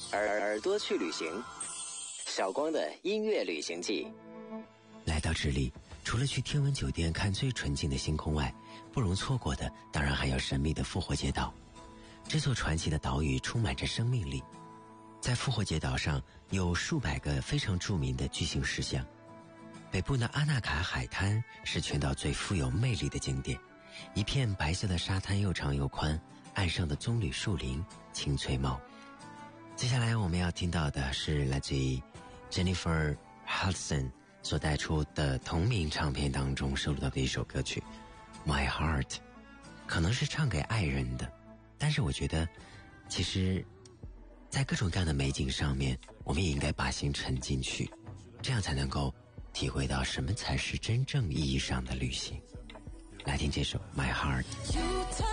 耳朵去旅行，小光的音乐旅行记。 来到这里，除了去天文酒店看最纯净的星空外，不容错过的当然还有神秘的复活节岛。这座传奇的岛屿充满着生命力，在复活节岛上有数百个非常著名的巨型石像。北部的阿纳卡海滩是全岛最富有魅力的景点，一片白色的沙滩又长又宽，岸上的棕榈树林青翠茂。接下来我们要听到的是来自于 Jennifer Hudson 所带出的同名唱片当中收录到的一首歌曲 My Heart， 可能是唱给爱人的，但是我觉得其实在各种各样的美景上面，我们也应该把心沉进去，这样才能够体会到什么才是真正意义上的旅行。来听这首 My Heart。